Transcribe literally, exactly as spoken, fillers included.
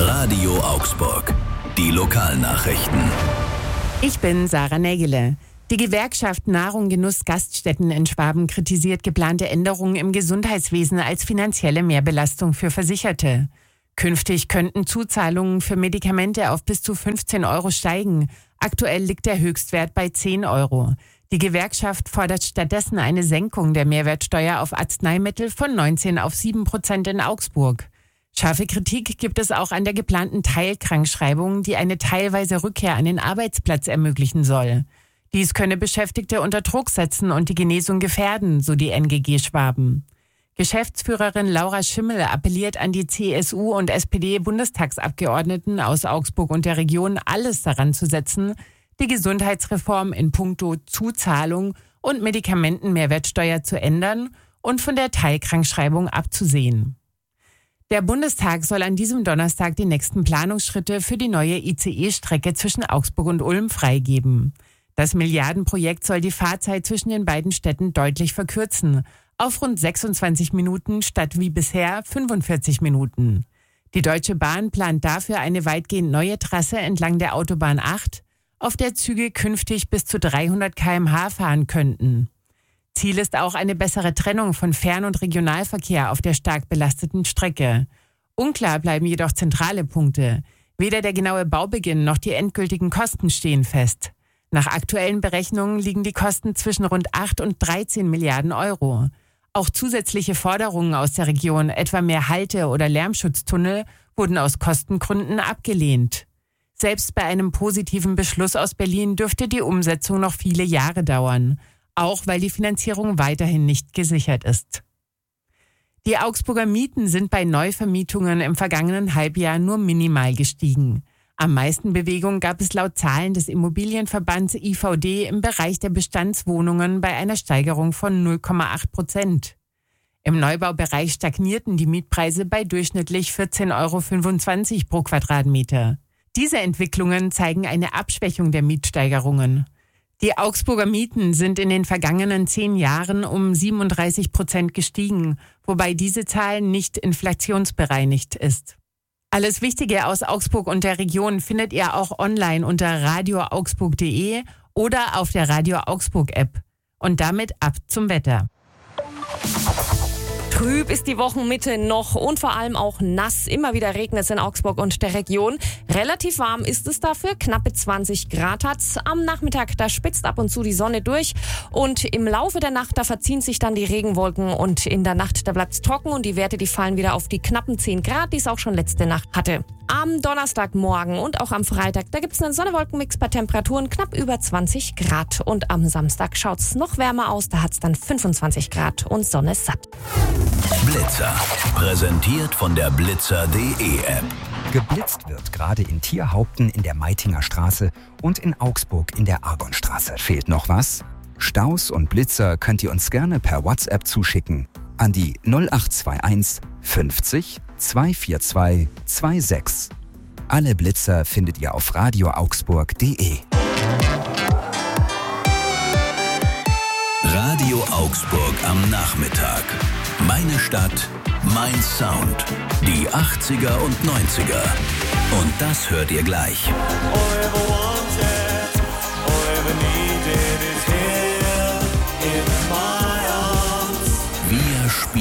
Radio Augsburg. Die Lokalnachrichten. Ich bin Sarah Nägele. Die Gewerkschaft Nahrung Genuss Gaststätten in Schwaben kritisiert geplante Änderungen im Gesundheitswesen als finanzielle Mehrbelastung für Versicherte. Künftig könnten Zuzahlungen für Medikamente auf bis zu fünfzehn Euro steigen. Aktuell liegt der Höchstwert bei zehn Euro. Die Gewerkschaft fordert stattdessen eine Senkung der Mehrwertsteuer auf Arzneimittel von neunzehn auf sieben Prozent in Augsburg. Scharfe Kritik gibt es auch an der geplanten Teilkrankschreibung, die eine teilweise Rückkehr an den Arbeitsplatz ermöglichen soll. Dies könne Beschäftigte unter Druck setzen und die Genesung gefährden, so die N G G Schwaben. Geschäftsführerin Laura Schimmel appelliert an die C S U- und S P D-Bundestagsabgeordneten aus Augsburg und der Region, alles daran zu setzen, die Gesundheitsreform in puncto Zuzahlung und Medikamentenmehrwertsteuer zu ändern und von der Teilkrankschreibung abzusehen. Der Bundestag soll an diesem Donnerstag die nächsten Planungsschritte für die neue I C E-Strecke zwischen Augsburg und Ulm freigeben. Das Milliardenprojekt soll die Fahrzeit zwischen den beiden Städten deutlich verkürzen, auf rund sechsundzwanzig Minuten statt wie bisher fünfundvierzig Minuten. Die Deutsche Bahn plant dafür eine weitgehend neue Trasse entlang der Autobahn acht, auf der Züge künftig bis zu dreihundert Kilometer pro Stunde fahren könnten. Ziel ist auch eine bessere Trennung von Fern- und Regionalverkehr auf der stark belasteten Strecke. Unklar bleiben jedoch zentrale Punkte. Weder der genaue Baubeginn noch die endgültigen Kosten stehen fest. Nach aktuellen Berechnungen liegen die Kosten zwischen rund acht und dreizehn Milliarden Euro. Auch zusätzliche Forderungen aus der Region, etwa mehr Halte- oder Lärmschutztunnel, wurden aus Kostengründen abgelehnt. Selbst bei einem positiven Beschluss aus Berlin dürfte die Umsetzung noch viele Jahre dauern, auch weil die Finanzierung weiterhin nicht gesichert ist. Die Augsburger Mieten sind bei Neuvermietungen im vergangenen Halbjahr nur minimal gestiegen. Am meisten Bewegung gab es laut Zahlen des Immobilienverbands I V D im Bereich der Bestandswohnungen bei einer Steigerung von null Komma acht Prozent. Im Neubaubereich stagnierten die Mietpreise bei durchschnittlich vierzehn Euro fünfundzwanzig pro Quadratmeter. Diese Entwicklungen zeigen eine Abschwächung der Mietsteigerungen. Die Augsburger Mieten sind in den vergangenen zehn Jahren um siebenunddreißig Prozent gestiegen, wobei diese Zahl nicht inflationsbereinigt ist. Alles Wichtige aus Augsburg und der Region findet ihr auch online unter radio augsburg punkt de oder auf der Radio Augsburg App. Und damit ab zum Wetter. Trüb ist die Wochenmitte noch und vor allem auch nass. Immer wieder regnet es in Augsburg und der Region. Relativ warm ist es dafür. Knappe zwanzig Grad hat's. Am Nachmittag, da spitzt ab und zu die Sonne durch. Und im Laufe der Nacht, da verziehen sich dann die Regenwolken. Und in der Nacht, da bleibt's trocken und die Werte, die fallen wieder auf die knappen zehn Grad, die es auch schon letzte Nacht hatte. Am Donnerstagmorgen und auch am Freitag, da gibt's einen Sonne-Wolken-Mix bei Temperaturen knapp über zwanzig Grad. Und am Samstag schaut's noch wärmer aus, da hat's dann fünfundzwanzig Grad und Sonne satt. Blitzer, präsentiert von der blitzer punkt de App. Geblitzt wird gerade in Tierhaupten in der Meitinger Straße und in Augsburg in der Argonstraße. Fehlt noch was? Staus und Blitzer könnt ihr uns gerne per WhatsApp zuschicken an die null acht zwei eins fünfzig zweihundertvierundzwanzig sechsundzwanzig. Alle Blitzer findet ihr auf radio augsburg punkt de. Radio Augsburg am Nachmittag. Meine Stadt, mein Sound. Die achtziger und neunziger. Und das hört ihr gleich.